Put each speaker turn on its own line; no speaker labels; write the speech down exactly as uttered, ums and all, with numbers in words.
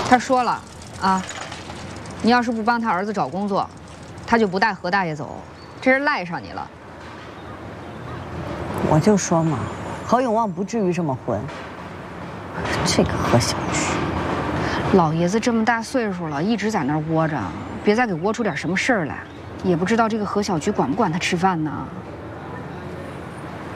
他说了，啊，你要是不帮他儿子找工作，他就不带何大爷走，这是赖上你了。
我就说嘛，何永旺不至于这么混。这个何小菊，
老爷子这么大岁数了，一直在那儿窝着，别再给窝出点什么事儿来。也不知道这个何小菊管不管他吃饭呢。